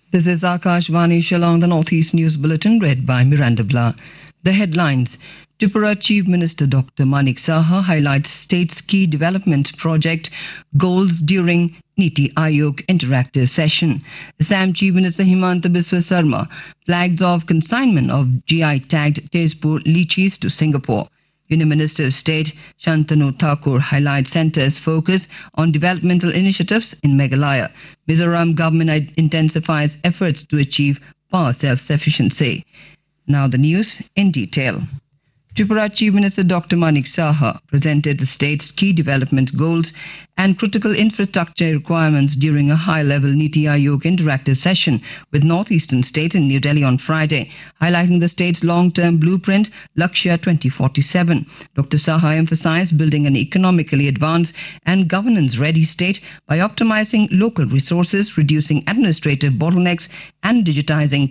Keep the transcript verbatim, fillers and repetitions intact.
This is Akashvani Shillong, the Northeast News Bulletin, read by Miranda Blah. The headlines. Tripura Chief Minister Doctor Manik Saha highlights state's key development project goals during Niti Aayog interactive session. Assam Chief Minister Himanta Biswa Sarma flags off consignment of G I-tagged Tezpur lychees to Singapore. Union Minister of State Shantanu Thakur highlights centre's focus on developmental initiatives in Meghalaya. Mizoram government intensifies efforts to achieve power self-sufficiency. Now the news in detail. Tripura Chief Minister Doctor Manik Saha presented the state's key development goals and critical infrastructure requirements during a high-level Niti Aayog interactive session with northeastern states in New Delhi on Friday, highlighting the state's long-term blueprint, Lakshya twenty forty-seven. Doctor Saha emphasized building an economically advanced and governance-ready state by optimizing local resources, reducing administrative bottlenecks, and digitizing